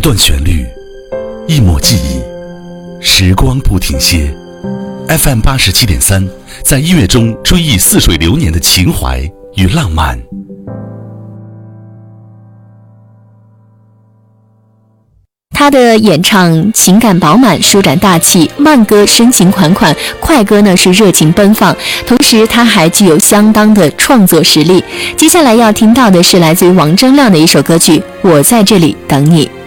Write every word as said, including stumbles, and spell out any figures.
段旋律，一抹记忆，时光不停歇。 F M 八十七点三，在音乐中追忆似水流年的情怀与浪漫。 他的演唱情感饱满，舒展大气，慢歌深情款款，快歌呢是热情奔放，同时他还具有相当的创作实力。接下来要听到的是来自于王铮亮的一首歌曲《我在这里等你》。